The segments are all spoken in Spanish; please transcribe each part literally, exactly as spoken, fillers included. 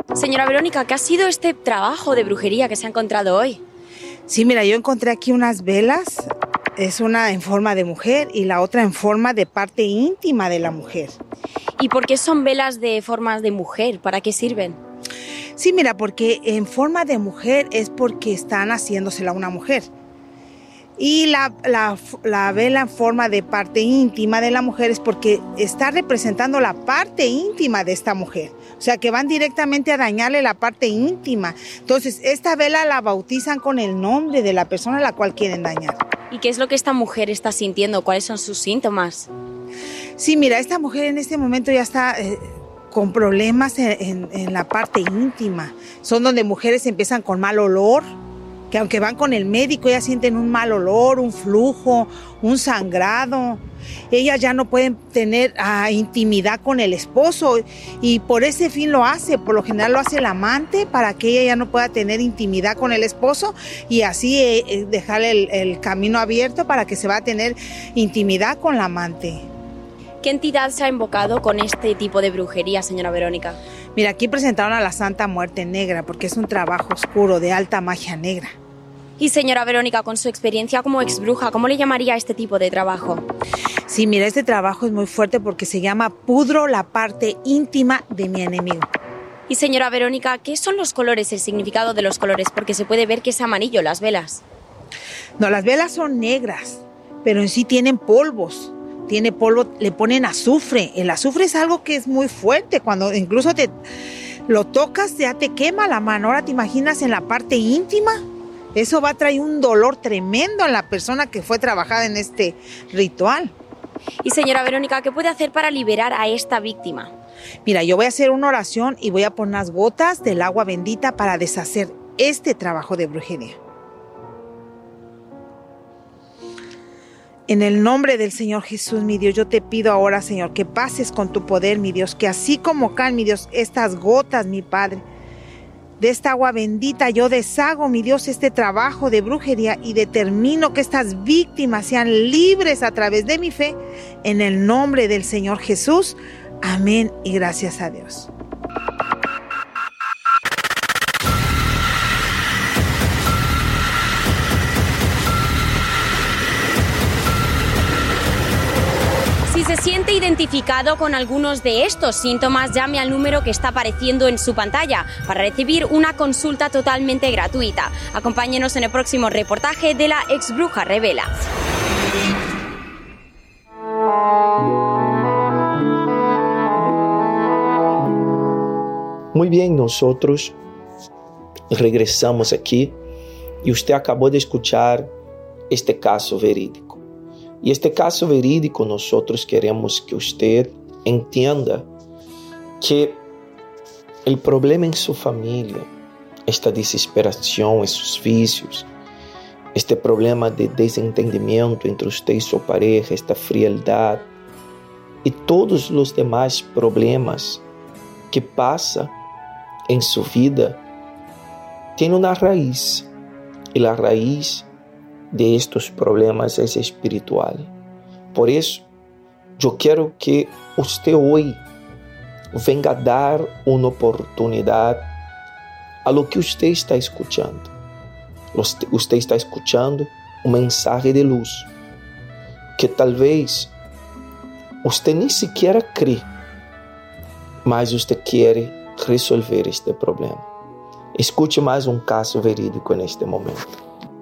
Señora Verónica, ¿qué ha sido este trabajo de brujería que se ha encontrado hoy? Sí, mira, yo encontré aquí unas velas. Es una en forma de mujer y la otra en forma de parte íntima de la mujer. ¿Y por qué son velas de formas de mujer? ¿Para qué sirven? Sí, mira, porque en forma de mujer es porque están haciéndosela a una mujer. Y la, la, la vela en forma de parte íntima de la mujer es porque está representando la parte íntima de esta mujer. O sea, que van directamente a dañarle la parte íntima. Entonces, esta vela la bautizan con el nombre de la persona a la cual quieren dañar. ¿Y qué es lo que esta mujer está sintiendo? ¿Cuáles son sus síntomas? Sí, mira, esta mujer en este momento ya está eh, con problemas en, en, en la parte íntima. Son donde mujeres empiezan con mal olor, que aunque van con el médico, ellas sienten un mal olor, un flujo, un sangrado. Ellas ya no pueden tener uh, intimidad con el esposo y por ese fin lo hace. Por lo general lo hace el amante para que ella ya no pueda tener intimidad con el esposo y así eh, dejarle el, el camino abierto para que se va a tener intimidad con la amante. ¿Qué entidad se ha invocado con este tipo de brujería, señora Verónica? Mira, aquí presentaron a la Santa Muerte Negra porque es un trabajo oscuro de alta magia negra. Y señora Verónica, con su experiencia como exbruja, ¿cómo le llamaría este tipo de trabajo? Sí, mira, este trabajo es muy fuerte porque se llama pudro la parte íntima de mi enemigo. Y señora Verónica, ¿qué son los colores, el significado de los colores? Porque se puede ver que es amarillo las velas. No, las velas son negras, pero en sí tienen polvos. Tiene polvo, le ponen azufre. El azufre es algo que es muy fuerte. Cuando incluso te lo tocas, ya te quema la mano. Ahora te imaginas en la parte íntima. Eso va a traer un dolor tremendo a la persona que fue trabajada en este ritual. Y señora Verónica, ¿qué puede hacer para liberar a esta víctima? Mira, yo voy a hacer una oración y voy a poner unas gotas del agua bendita para deshacer este trabajo de brujería. En el nombre del Señor Jesús, mi Dios, yo te pido ahora, Señor, que pases con tu poder, mi Dios, que así como caen, mi Dios, estas gotas, mi Padre, de esta agua bendita, yo deshago, mi Dios, este trabajo de brujería y determino que estas víctimas sean libres a través de mi fe, en el nombre del Señor Jesús. Amén y gracias a Dios. Si se siente identificado con algunos de estos síntomas, llame al número que está apareciendo en su pantalla para recibir una consulta totalmente gratuita. Acompáñenos en el próximo reportaje de la Exbruja Revela. Muy bien, nosotros regresamos aquí y usted acabó de escuchar este caso verídico. Y este caso verídico nosotros queremos que usted entienda que el problema en su familia, esta desesperación, esos vicios, este problema de desentendimiento entre usted y su pareja, esta frialdad y todos los demás problemas que pasa en su vida, tiene una raíz y la raíz de estos problemas es espiritual. Por eso, yo quiero que usted hoy venga a dar una oportunidad a lo que usted está escuchando. Usted está escuchando un mensaje de luz que tal vez usted ni siquiera cree, mas usted quiere resolver este problema. Escute mais um caso verídico neste momento.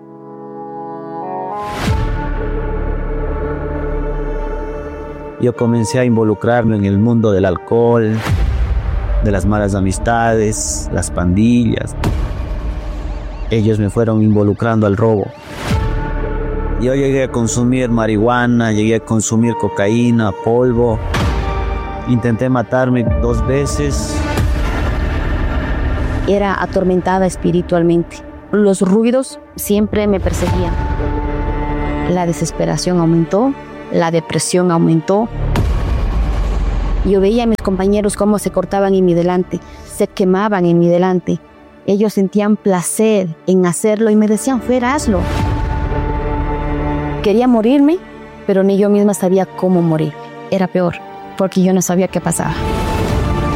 Yo comencé a involucrarme en el mundo del alcohol, de las malas amistades, las pandillas. Ellos me fueron involucrando al robo. Yo llegué a consumir marihuana, llegué a consumir cocaína, polvo. Intenté matarme dos veces. Era atormentada espiritualmente. Los ruidos siempre me perseguían. La desesperación aumentó, la depresión aumentó. Yo veía a mis compañeros cómo se cortaban en mi delante, se quemaban en mi delante. Ellos sentían placer en hacerlo y me decían, Fer, hazlo. Quería morirme, pero ni yo misma sabía cómo morir. Era peor, porque yo no sabía qué pasaba.